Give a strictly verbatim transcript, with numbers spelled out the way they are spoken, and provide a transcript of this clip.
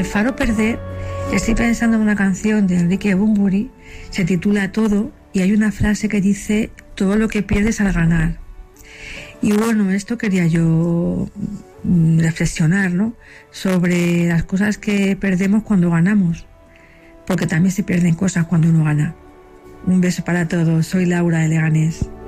Al faro perder, estoy pensando en una canción de Enrique Bunbury, se titula Todo, y hay una frase que dice: todo lo que pierdes al ganar. Y bueno, esto quería yo reflexionar, ¿no?, sobre las cosas que perdemos cuando ganamos, porque también se pierden cosas cuando uno gana. Un beso para todos, soy Laura de Leganés.